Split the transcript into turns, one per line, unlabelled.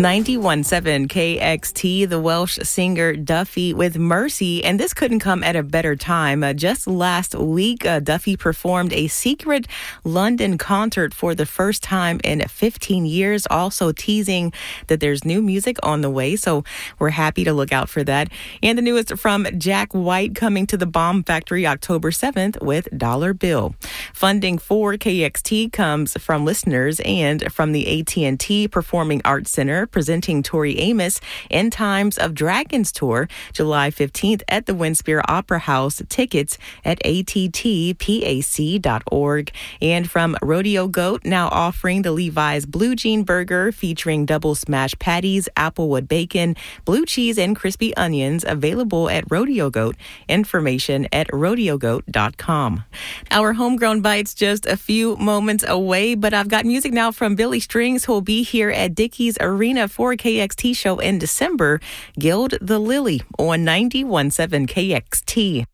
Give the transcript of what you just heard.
91.7 KXT, the Welsh singer Duffy with Mercy, and this couldn't come at a better time. Just last week, Duffy performed a secret London concert for the first time in 15 years, also teasing that there's new music on the way, so we're happy to look out for that. And the newest from Jack White coming to the Bomb Factory October 7th with Dollar Bill. Funding for KXT comes from listeners and from the AT&T Performing Arts Center, presenting Tori Amos in Times of Dragons Tour, July 15th at the Winspear Opera House. Tickets at attpac.org. And from Rodeo Goat, now offering the Levi's Blue Jean Burger featuring double smash patties, applewood bacon, blue cheese, and crispy onions, available at Rodeo Goat. Information at rodeogoat.com. Our homegrown bite's just a few moments away, but I've got music now from Billy Strings, who will be here at Dickies Arena for a KXT show in December. Gild the Lily on 91.7 KXT.